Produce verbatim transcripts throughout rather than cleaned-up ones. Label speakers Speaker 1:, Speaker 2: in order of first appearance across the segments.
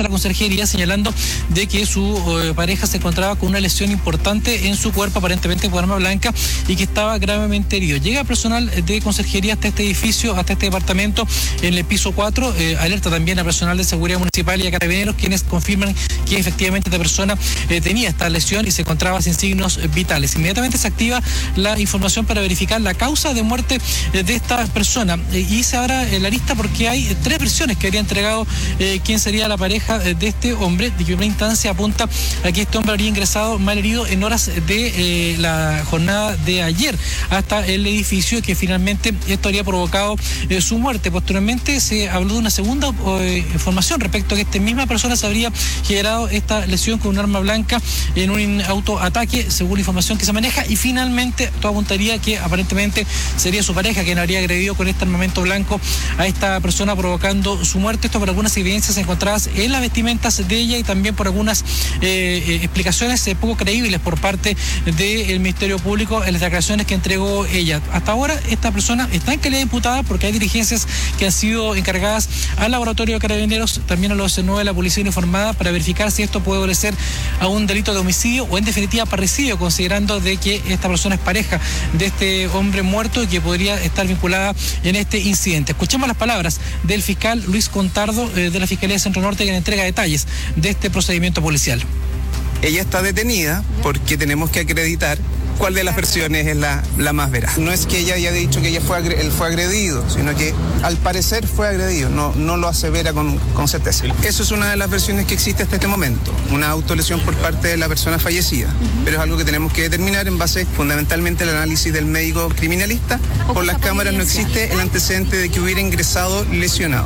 Speaker 1: a la conserjería señalando de que su eh, pareja se encontraba con una lesión importante en su cuerpo, aparentemente por arma blanca, y que estaba gravemente herido. Llega personal de conserjería hasta este edificio, hasta este departamento en el piso cuatro, eh, alerta también a personal de seguridad municipal y a carabineros, quienes confirman que efectivamente esta persona eh, tenía esta lesión y se encontraba sin signos vitales. Inmediatamente se activa la información para verificar la causa de muerte eh, de esta persona eh, y se abra eh, la lista porque hay eh, tres versiones que habría entregado eh, quién sería la pareja eh, de este hombre, de que en primera instancia apunta a que este hombre habría ingresado mal herido en horas de eh, la jornada de ayer hasta el edificio, que finalmente esto habría provocado eh, su muerte. Posteriormente se habló de una segunda eh, información respecto a que esta misma persona se habría generado esta lesión con un arma blanca en un autoataque, según la información que se maneja, y finalmente todo apuntaría que aparentemente sería su pareja quien habría agredido con este armamento blanco a esta persona, provocando su muerte. Esto por algunas evidencias encontradas en las vestimentas de ella y también por algunas eh, eh, explicaciones eh, poco creíbles por parte del Ministerio Público en las declaraciones que entregó ella. Hasta ahora esta persona está en calidad de imputada porque hay diligencias que han sido encargadas al laboratorio de carabineros, también a los C N U de la Policía Uniformada, para verificar si esto puede obedecer a un delito de homicidio o en definitiva parricidio, considerando de que esta persona es pareja de este hombre muerto y que podría estar vinculada en este incidente. Escuchemos las palabras del fiscal Luis Contardo eh, de la Fiscalía de Centro Norte, quien entrega detalles de este procedimiento policial.
Speaker 2: Ella está detenida porque tenemos que acreditar cuál de las versiones es la, la más veraz. No es que ella haya dicho que ella fue, él fue agredido, sino que al parecer fue agredido, no, no lo asevera con, con certeza. Eso es una de las versiones que existe hasta este momento, una autolesión por parte de la persona fallecida, uh-huh. Pero es algo que tenemos que determinar en base fundamentalmente al análisis del médico criminalista. Por las cámaras no existe el antecedente de que hubiera ingresado lesionado.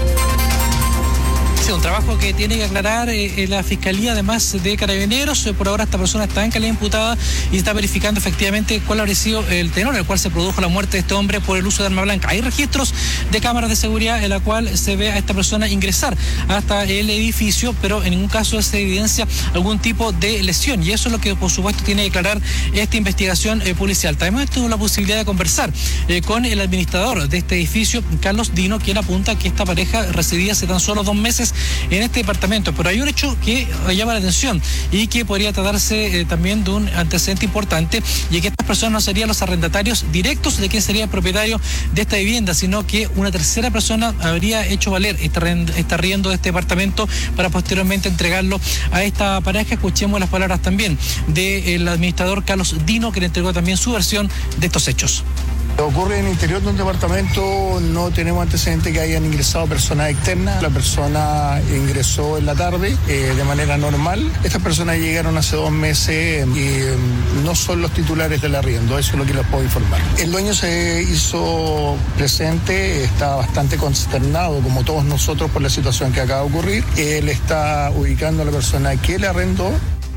Speaker 1: Un trabajo que tiene que aclarar eh, la Fiscalía, además de Carabineros. Eh, por ahora esta persona está en calidad imputada y está verificando efectivamente cuál habría sido el tenor en el cual se produjo la muerte de este hombre por el uso de arma blanca. Hay registros de cámaras de seguridad en la cual se ve a esta persona ingresar hasta el edificio, pero en ningún caso se evidencia algún tipo de lesión, y eso es lo que por supuesto tiene que aclarar esta investigación eh, policial. También tuvo la posibilidad de conversar eh, con el administrador de este edificio, Carlos Dino, quien apunta que esta pareja residía hace tan solo dos meses en este departamento, pero hay un hecho que llama la atención y que podría tratarse eh, también de un antecedente importante, y que estas personas no serían los arrendatarios directos de quien sería el propietario de esta vivienda, sino que una tercera persona habría hecho valer este arriendo de este departamento para posteriormente entregarlo a esta pareja. Escuchemos las palabras también del administrador Carlos Dino, que le entregó también su versión de estos hechos.
Speaker 3: Ocurre en el interior de un departamento, no tenemos antecedentes que hayan ingresado personas externas. La persona ingresó en la tarde eh, de manera normal. Estas personas llegaron hace dos meses y eh, no son los titulares del arriendo, eso es lo que les puedo informar. El dueño se hizo presente, está bastante consternado, como todos nosotros, por la situación que acaba de ocurrir. Él está ubicando a la persona que le arrendó.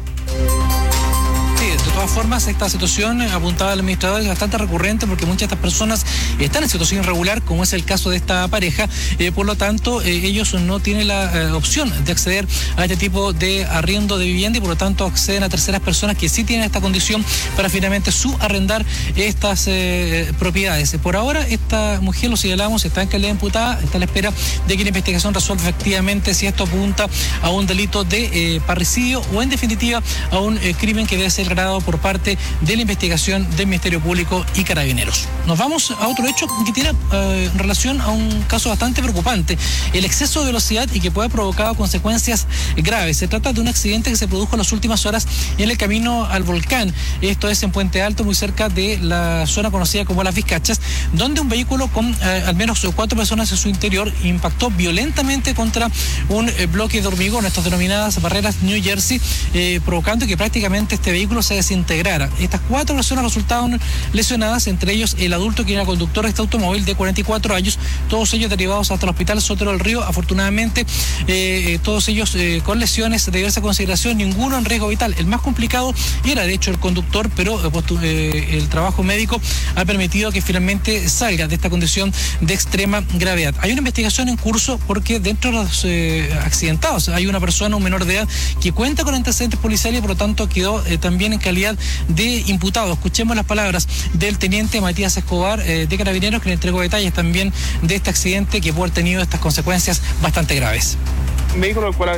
Speaker 1: De todas formas, esta situación apuntada al administrador es bastante recurrente porque muchas de estas personas están en situación irregular, como es el caso de esta pareja. Eh, por lo tanto, eh, ellos no tienen la eh, opción de acceder a este tipo de arriendo de vivienda y por lo tanto acceden a terceras personas que sí tienen esta condición para finalmente subarrendar estas eh, propiedades. Por ahora, esta mujer, lo señalamos, está en calidad imputada, está a la espera de que la investigación resuelva efectivamente si esto apunta a un delito de eh, parricidio o en definitiva a un eh, crimen que debe ser gradado por parte de la investigación del Ministerio Público y Carabineros. Nos vamos a otro hecho que tiene eh, relación a un caso bastante preocupante, el exceso de velocidad y que puede haber provocado consecuencias graves. Se trata de un accidente que se produjo en las últimas horas en el camino al volcán. Esto es en Puente Alto, muy cerca de la zona conocida como Las Vizcachas, donde un vehículo con eh, al menos cuatro personas en su interior impactó violentamente contra un eh, bloque de hormigón, estas denominadas barreras New Jersey, eh, provocando que prácticamente este vehículo se desintegrara. Estas cuatro personas resultaron lesionadas, entre ellos el adulto que era conductor de este automóvil de cuarenta y cuatro años, todos ellos derivados hasta el hospital Sotero del Río. Afortunadamente, eh, todos ellos eh, con lesiones de diversa consideración, ninguno en riesgo vital. El más complicado era de hecho el conductor, pero eh, el trabajo médico ha permitido que finalmente salga de esta condición de extrema gravedad. Hay una investigación en curso porque dentro de los eh, accidentados hay una persona, un menor de edad, que cuenta con antecedentes policiales y por lo tanto quedó eh, también en calidad de imputado. Escuchemos las palabras del teniente Matías Escobar eh, de Carabineros, que le entregó detalles también de este accidente que puede haber tenido estas consecuencias bastante graves.
Speaker 4: Un vehículo al cual